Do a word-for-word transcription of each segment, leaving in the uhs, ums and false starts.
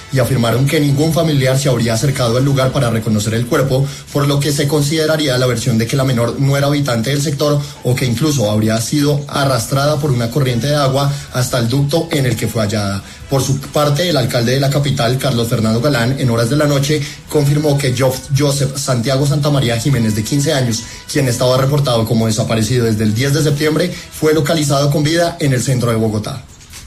y afirmaron que ningún familiar se habría acercado al lugar para reconocer el cuerpo, por lo que se consideraría la versión de que la menor no era habitante del sector o que incluso habría sido arrastrada por una corriente de agua hasta el ducto en el que fue hallada. Por su parte, el alcalde de la capital, Carlos Fernando Galán, en horas de la noche, confirmó que Joseph Santiago Santamaría Jiménez, de quince años, quien estaba reportado como desaparecido desde el diez de septiembre, fue localizado con vida en el centro de Bogotá.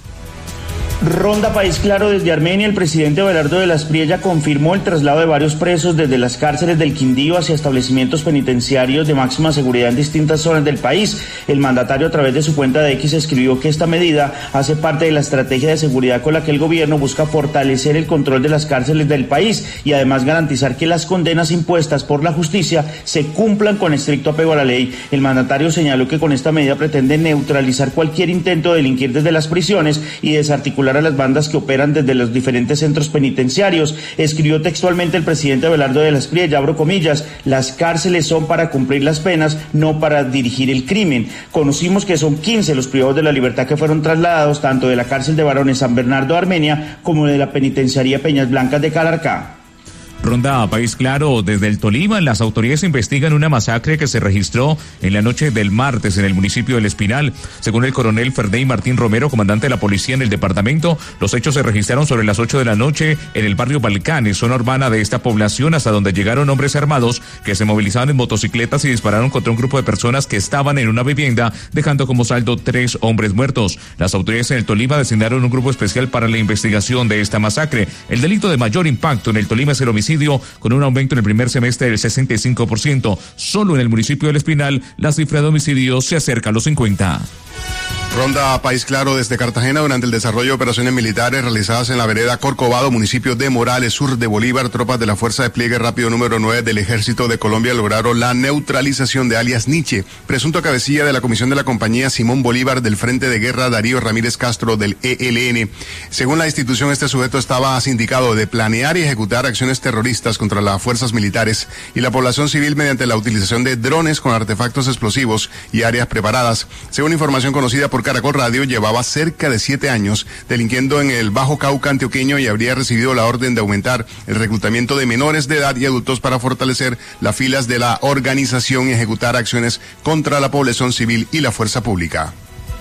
Ronda País Claro desde Armenia. El presidente Abelardo de la Espriella confirmó el traslado de varios presos desde las cárceles del Quindío hacia establecimientos penitenciarios de máxima seguridad en distintas zonas del país. El mandatario, a través de su cuenta de X, escribió que esta medida hace parte de la estrategia de seguridad con la que el gobierno busca fortalecer el control de las cárceles del país y además garantizar que las condenas impuestas por la justicia se cumplan con estricto apego a la ley. El mandatario señaló que con esta medida pretende neutralizar cualquier intento de delinquir desde las prisiones y desarticular a las bandas que operan desde los diferentes centros penitenciarios. Escribió textualmente el presidente Abelardo de la Espriella, abro comillas, las cárceles son para cumplir las penas, no para dirigir el crimen. Conocimos que son quince los privados de la libertad que fueron trasladados tanto de la cárcel de varones San Bernardo de Armenia como de la penitenciaría Peñas Blancas de Calarcá. Ronda País Claro desde el Tolima. Las autoridades investigan una masacre que se registró en la noche del martes en el municipio del Espinal. Según el coronel Ferdey Martín Romero, comandante de la policía en el departamento, los hechos se registraron sobre las ocho de la noche en el barrio Balcanes, zona urbana de esta población, hasta donde llegaron hombres armados que se movilizaban en motocicletas y dispararon contra un grupo de personas que estaban en una vivienda, dejando como saldo tres hombres muertos. Las autoridades en el Tolima designaron un grupo especial para la investigación de esta masacre. El delito de mayor impacto en el Tolima es el homicidio, con un aumento en el primer semestre del sesenta y cinco por ciento. Solo en el municipio del Espinal, la cifra de homicidios se acerca a los cincuenta. Ronda País Claro desde Cartagena. Durante el desarrollo de operaciones militares realizadas en la vereda Corcovado, municipio de Morales, sur de Bolívar, tropas de la Fuerza de Despliegue Rápido número nueve del Ejército de Colombia lograron la neutralización de alias Nietzsche, presunto cabecilla de la comisión de la compañía Simón Bolívar del Frente de Guerra Darío Ramírez Castro del E L N. Según la institución, este sujeto estaba sindicado de planear y ejecutar acciones terroristas contra las fuerzas militares y la población civil mediante la utilización de drones con artefactos explosivos y áreas preparadas. Según información conocida por Caracol Radio, llevaba cerca de siete años delinquiendo en el Bajo Cauca antioqueño y habría recibido la orden de aumentar el reclutamiento de menores de edad y adultos para fortalecer las filas de la organización y ejecutar acciones contra la población civil y la fuerza pública.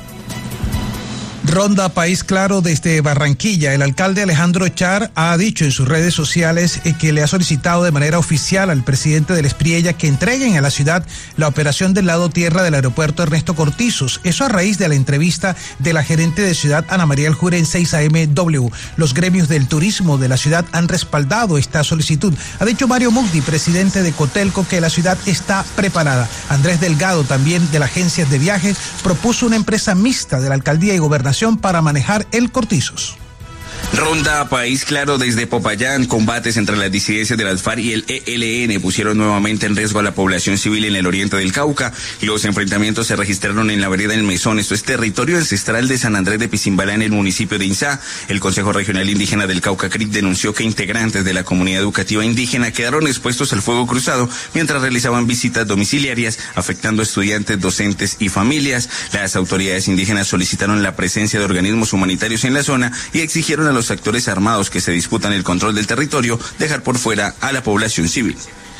Ronda País Claro desde Barranquilla. El alcalde Alejandro Char ha dicho en sus redes sociales que le ha solicitado de manera oficial al presidente de la Espriella que entreguen a la ciudad la operación del lado tierra del aeropuerto Ernesto Cortizos. Eso a raíz de la entrevista de la gerente de ciudad Ana María Aljure en seis A M W. Los gremios del turismo de la ciudad han respaldado esta solicitud. Ha dicho Mario Mugdi, presidente de Cotelco, que la ciudad está preparada. Andrés Delgado, también de la agencia de viajes, propuso una empresa mixta de la alcaldía y gobernación para manejar el Cortizos. Ronda País Claro desde Popayán. Combates entre las disidencias de las FARC y el E L N pusieron nuevamente en riesgo a la población civil en el oriente del Cauca. Los enfrentamientos se registraron en la vereda El Mesón. Esto es territorio ancestral de San Andrés de Pizimbalá, en el municipio de Inzá. El Consejo Regional Indígena del Cauca, C R I C, denunció que integrantes de la comunidad educativa indígena quedaron expuestos al fuego cruzado mientras realizaban visitas domiciliarias, afectando a estudiantes, docentes y familias. Las autoridades indígenas solicitaron la presencia de organismos humanitarios en la zona y exigieron a los actores armados que se disputan el control del territorio dejar por fuera a la población civil.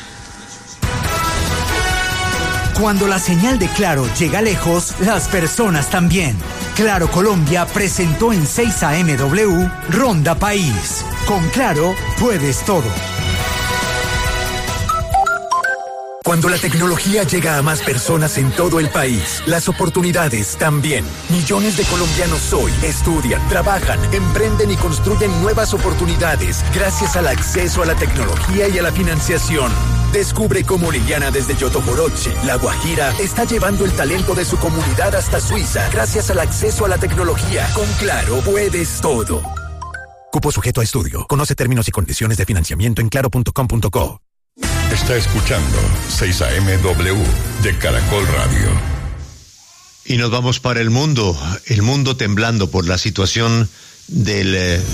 Cuando la señal de Claro llega lejos, las personas también. Claro Colombia presentó en seis A M W Ronda País. Con Claro puedes todo. Cuando la tecnología llega a más personas en todo el país, las oportunidades también. Millones de colombianos hoy estudian, trabajan, emprenden y construyen nuevas oportunidades gracias al acceso a la tecnología y a la financiación. Descubre cómo Liliana desde Yotoboroche, La Guajira, está llevando el talento de su comunidad hasta Suiza gracias al acceso a la tecnología. Con Claro puedes todo. Cupo sujeto a estudio. Conoce términos y condiciones de financiamiento en claro punto com punto co. Está escuchando seis A M W de Caracol Radio. Y nos vamos para el mundo, el mundo temblando por la situación del eh,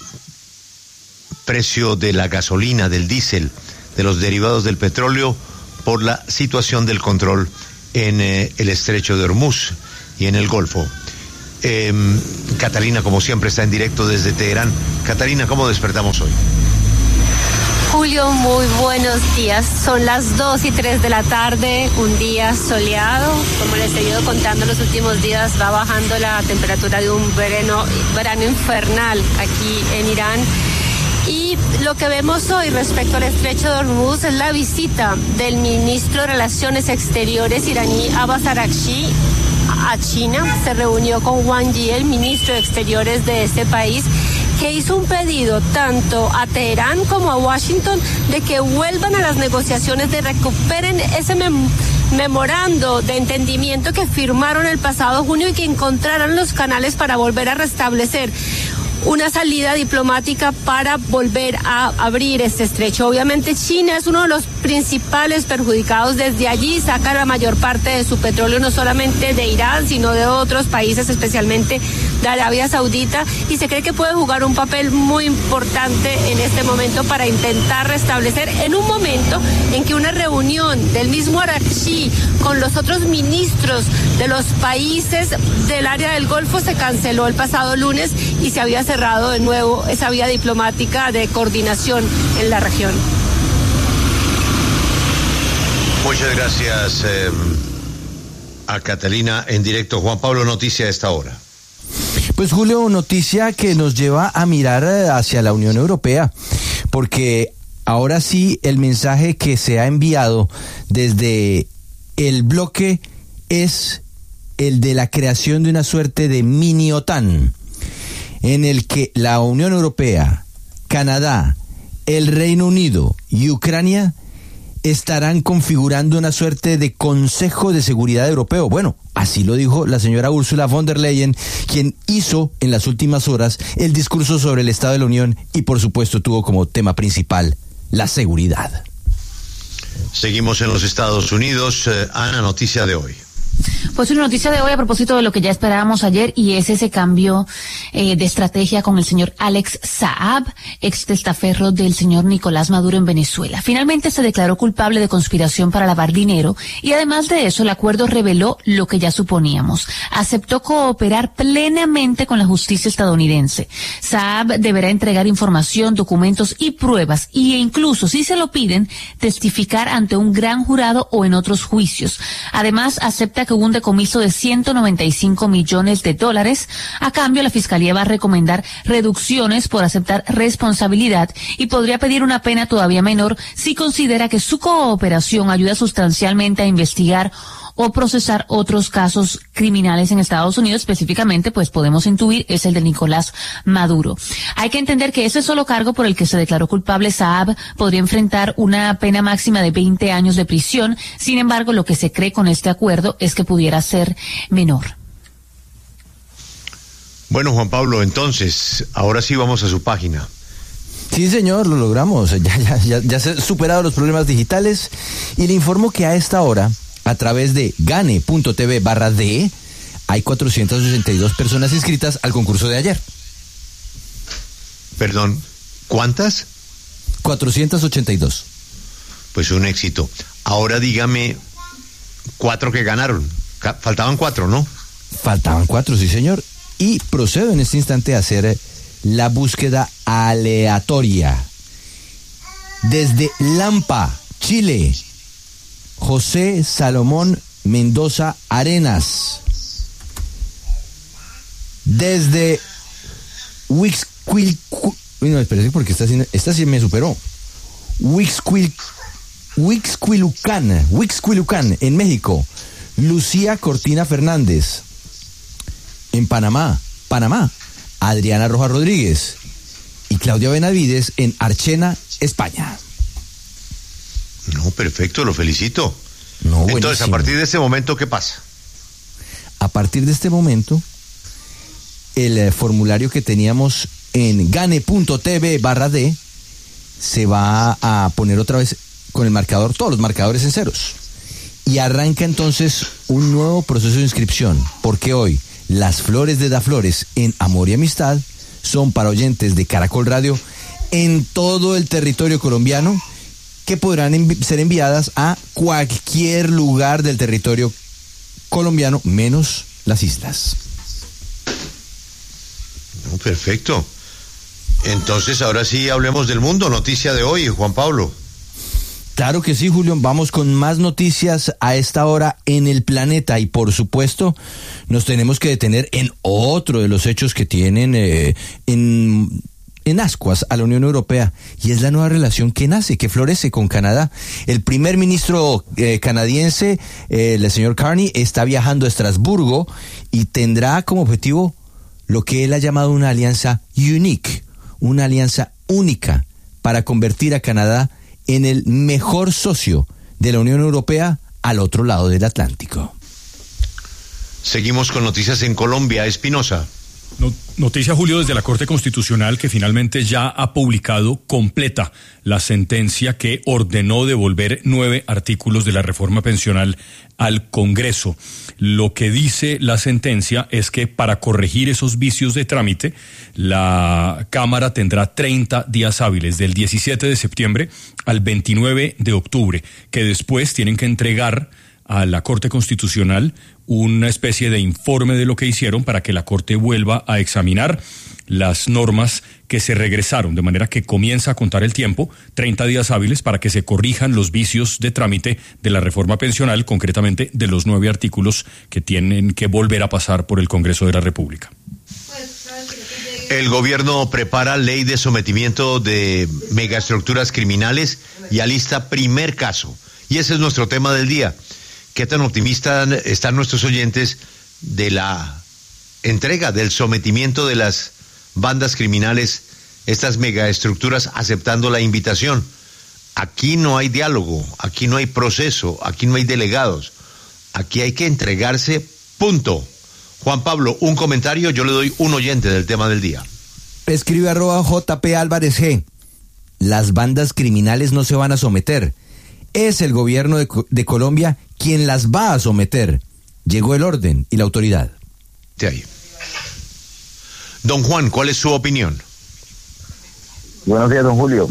precio de la gasolina, del diésel, de los derivados del petróleo, por la situación del control en eh, el estrecho de Hormuz y en el Golfo. Eh, Catalina, como siempre, está en directo desde Teherán. Catalina, ¿cómo despertamos hoy? Julio, muy buenos días. Son las dos y tres de la tarde, un día soleado. Como les he ido contando los últimos días, va bajando la temperatura de un verano, verano infernal aquí en Irán. Y lo que vemos hoy respecto al estrecho de Hormuz es la visita del ministro de Relaciones Exteriores iraní Abbas Araghchi a China. Se reunió con Wang Yi, el ministro de Exteriores de este país, que hizo un pedido tanto a Teherán como a Washington de que vuelvan a las negociaciones, de recuperen ese mem- memorando de entendimiento que firmaron el pasado junio y que encontraran los canales para volver a restablecer una salida diplomática para volver a abrir este estrecho. Obviamente China es uno de los principales perjudicados. Desde allí saca la mayor parte de su petróleo, no solamente de Irán, sino de otros países, especialmente de Arabia Saudita, y se cree que puede jugar un papel muy importante en este momento para intentar restablecer, en un momento en que una reunión del mismo Araghchi con los otros ministros de los países del área del Golfo se canceló el pasado lunes y se había cerrado de nuevo esa vía diplomática de coordinación en la región. Muchas gracias eh, a Catalina en directo. Juan Pablo, noticia a esta hora. Pues Julio, noticia que nos lleva a mirar hacia la Unión Europea, porque ahora sí el mensaje que se ha enviado desde el bloque es el de la creación de una suerte de mini OTAN, en el que la Unión Europea, Canadá, el Reino Unido y Ucrania estarán configurando una suerte de Consejo de Seguridad Europeo. Bueno, así lo dijo la señora Ursula von der Leyen, quien hizo en las últimas horas el discurso sobre el Estado de la Unión y por supuesto tuvo como tema principal la seguridad. Seguimos en los Estados Unidos. Eh, Ana, noticia de hoy. Pues una noticia de hoy a propósito de lo que ya esperábamos ayer, y es ese cambio eh, de estrategia con el señor Alex Saab, ex testaferro del señor Nicolás Maduro en Venezuela. Finalmente se declaró culpable de conspiración para lavar dinero y además de eso el acuerdo reveló lo que ya suponíamos. Aceptó cooperar plenamente con la justicia estadounidense. Saab deberá entregar información, documentos y pruebas e incluso, si se lo piden, testificar ante un gran jurado o en otros juicios. Además, acepta que hubo un decomiso de ciento noventa y cinco millones de dólares. A cambio, la Fiscalía va a recomendar reducciones por aceptar responsabilidad y podría pedir una pena todavía menor si considera que su cooperación ayuda sustancialmente a investigar o procesar otros casos criminales en Estados Unidos. Específicamente, pues podemos intuir, es el de Nicolás Maduro. Hay que entender que ese solo cargo por el que se declaró culpable Saab podría enfrentar una pena máxima de veinte años de prisión. Sin embargo, lo que se cree con este acuerdo es que pudiera ser menor. Bueno, Juan Pablo, entonces, ahora sí vamos a su página. Sí, señor, lo logramos. Ya, ya, ya, ya se han superado los problemas digitales y le informo que a esta hora, a través de gane.tv barra de, hay cuatrocientas ochenta y dos personas inscritas al concurso de ayer. Perdón, ¿cuántas? cuatrocientas ochenta y dos. Pues un éxito. Ahora dígame cuatro que ganaron. Faltaban cuatro, ¿no? Faltaban cuatro, sí, señor. Y procedo en este instante a hacer la búsqueda aleatoria. Desde Lampa, Chile, José Salomón Mendoza Arenas. Desde Huixquil... No, espérate, porque esta, esta sí me superó. Huixquil, Huixquilucan, Huixquilucan, en México. Lucía Cortina Fernández. En Panamá, Panamá. Adriana Rojas Rodríguez. Y Claudia Benavides en Archena, España. No, perfecto, lo felicito. No, entonces, a partir de este momento, ¿qué pasa? A partir de este momento, el eh, formulario que teníamos en gane.tv barra D se va a poner otra vez con el marcador, todos los marcadores en ceros. Y arranca entonces un nuevo proceso de inscripción, porque hoy las flores de Daflores en Amor y Amistad son para oyentes de Caracol Radio en todo el territorio colombiano, que podrán envi- ser enviadas a cualquier lugar del territorio colombiano, menos las islas. No, perfecto. Entonces, ahora sí hablemos del mundo. Noticia de hoy, Juan Pablo. Claro que sí, Julio. Vamos con más noticias a esta hora en el planeta y, por supuesto, nos tenemos que detener en otro de los hechos que tienen eh, en, en ascuas a la Unión Europea, y es la nueva relación que nace, que florece con Canadá. El primer ministro eh, canadiense, eh, el señor Carney, está viajando a Estrasburgo y tendrá como objetivo lo que él ha llamado una alianza unique, una alianza única para convertir a Canadá en el mejor socio de la Unión Europea al otro lado del Atlántico. Seguimos con noticias en Colombia. Espinosa. Noticia, Julio, desde la Corte Constitucional, que finalmente ya ha publicado completa la sentencia que ordenó devolver nueve artículos de la reforma pensional al Congreso. Lo que dice la sentencia es que para corregir esos vicios de trámite, la Cámara tendrá treinta días hábiles, del diecisiete de septiembre al veintinueve de octubre, que después tienen que entregar a la Corte Constitucional una especie de informe de lo que hicieron para que la Corte vuelva a examinar las normas que se regresaron, de manera que comienza a contar el tiempo, treinta días hábiles, para que se corrijan los vicios de trámite de la reforma pensional, concretamente de los nueve artículos que tienen que volver a pasar por el Congreso de la República. El gobierno prepara ley de sometimiento de megaestructuras criminales y alista primer caso. Y ese es nuestro tema del día. ¿Qué tan optimistas están nuestros oyentes de la entrega, del sometimiento de las bandas criminales, estas megaestructuras, aceptando la invitación? Aquí no hay diálogo, aquí no hay proceso, aquí no hay delegados. Aquí hay que entregarse, punto. Juan Pablo, un comentario, yo le doy un oyente del tema del día. Escribe arroba J P Álvarez G. Las bandas criminales no se van a someter. Es el gobierno de, de Colombia quien las va a someter. Llegó el orden y la autoridad. De ahí. Don Juan, ¿cuál es su opinión? Buenos días, don Julio.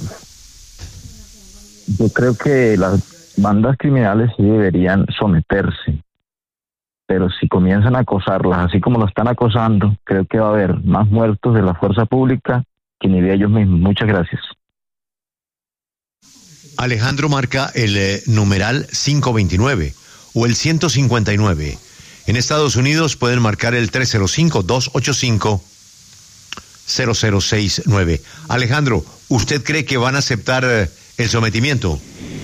Yo creo que las bandas criminales sí deberían someterse, pero si comienzan a acosarlas, así como lo están acosando, creo que va a haber más muertos de la fuerza pública que ni de ellos mismos. Muchas gracias. Alejandro marca el eh, numeral quinientos veintinueve o el ciento cincuenta y nueve. En Estados Unidos pueden marcar el tres cero cinco, dos ocho cinco, cero cero seis nueve. Alejandro, ¿usted cree que van a aceptar eh, el sometimiento?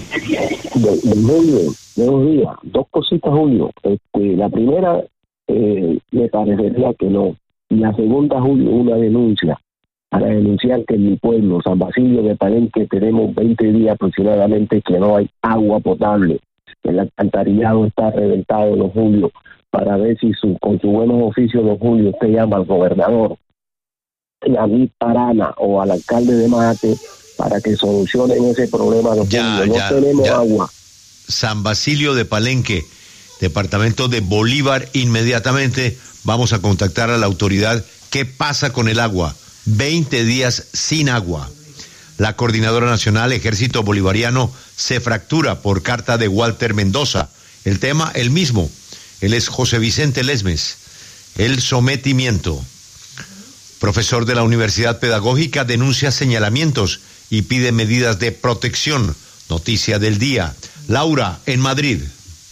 Julio, buenos días. Dos cositas, Julio. Este, la primera, eh, me parecería que no. Y la segunda, Julio, una denuncia. Para denunciar que en mi pueblo, San Basilio de Palenque, tenemos veinte días aproximadamente que no hay agua potable. El alcantarillado está reventado, don Julio, para ver si su, con su buenos oficios, don Julio, usted llama al gobernador, a mí Parana o al alcalde de Mate, para que solucionen ese problema, don ya, Julio. No ya, tenemos ya. agua. San Basilio de Palenque, departamento de Bolívar, inmediatamente vamos a contactar a la autoridad. ¿Qué pasa con el agua? veinte días sin agua. La Coordinadora Nacional Ejército Bolivariano se fractura por carta de Walter Mendoza. El tema, el mismo. Él es José Vicente Lesmes. El sometimiento. Profesor de la Universidad Pedagógica denuncia señalamientos y pide medidas de protección. Noticia del día. Laura, en Madrid.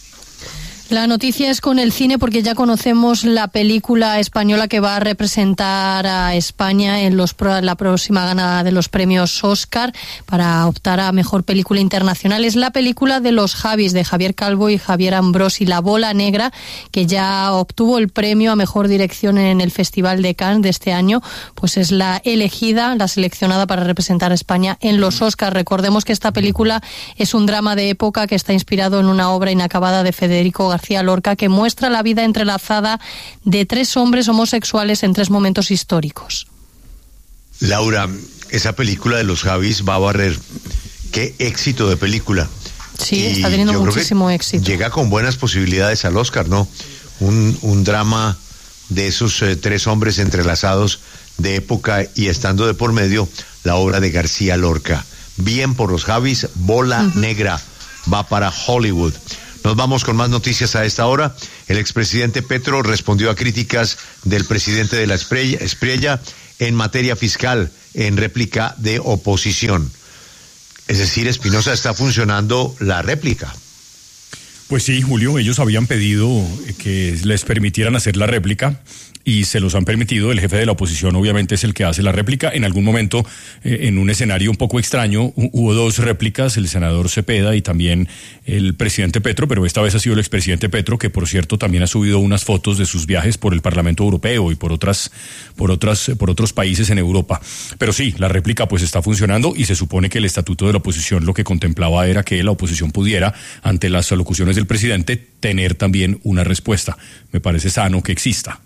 La noticia es con el cine, porque ya conocemos la película española que va a representar a España en los la próxima gana de los premios Oscar para optar a mejor película internacional. Es la película de Los Javis, de Javier Calvo y Javier Ambrosi, La Bola Negra, que ya obtuvo el premio a mejor dirección en el Festival de Cannes de este año. Pues es la elegida, la seleccionada para representar a España en los Oscar. Recordemos que esta película es un drama de época que está inspirado en una obra inacabada de Federico García García Lorca, que muestra la vida entrelazada de tres hombres homosexuales en tres momentos históricos. Laura, esa película de Los Javis va a barrer. Qué éxito de película. Sí, y está teniendo muchísimo éxito. Llega con buenas posibilidades al Oscar, ¿no? Un, un drama de esos eh, tres hombres entrelazados de época y estando de por medio la obra de García Lorca. Bien por Los Javis, Bola uh-huh. Negra va para Hollywood. Nos vamos con más noticias a esta hora. El expresidente Petro respondió a críticas del presidente de la Espriella en materia fiscal en réplica de oposición. Es decir, Espinosa, está funcionando la réplica. Pues sí, Julio, ellos habían pedido que les permitieran hacer la réplica y se los han permitido. El jefe de la oposición obviamente es el que hace la réplica. En algún momento, eh, en un escenario un poco extraño, hubo dos réplicas, el senador Cepeda y también el presidente Petro, pero esta vez ha sido el expresidente Petro, que por cierto también ha subido unas fotos de sus viajes por el Parlamento Europeo y por otras, por otras, por otros países en Europa. Pero sí, la réplica pues está funcionando y se supone que el estatuto de la oposición lo que contemplaba era que la oposición pudiera, ante las alocuciones del presidente, tener también una respuesta. Me parece sano que exista.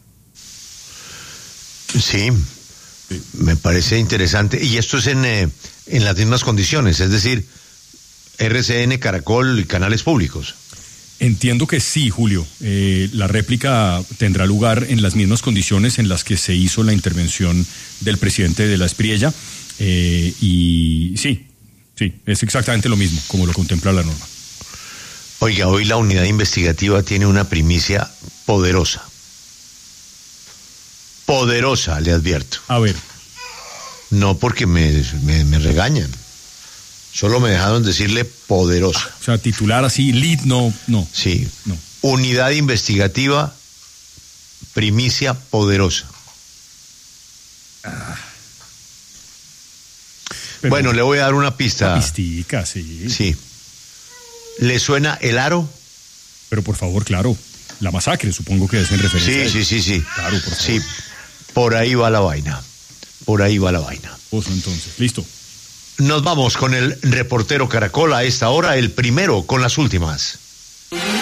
Sí, me parece interesante. Y esto es en, eh, en las mismas condiciones, es decir, R C N, Caracol y canales públicos. Entiendo que sí, Julio. Eh, la réplica tendrá lugar en las mismas condiciones en las que se hizo la intervención del presidente de la Espriella. Eh, y sí, sí, es exactamente lo mismo, como lo contempla la norma. Oiga, hoy la unidad investigativa tiene una primicia poderosa. Poderosa, le advierto. A ver. No porque me, me, me regañan. Solo me dejaron decirle poderosa. Ah, o sea, titular así, lead, no, no. Sí. No. Unidad investigativa, primicia poderosa. Ah. Bueno, le voy a dar una pista. Una pistica, sí. Sí. ¿Le suena el aro? Pero por favor, claro. La masacre, supongo que es en referencia. Sí, a sí, sí, sí. Claro, por favor. Sí. Por ahí va la vaina. Por ahí va la vaina. Oso, entonces, listo. Nos vamos con el reportero Caracol a esta hora, el primero con las últimas.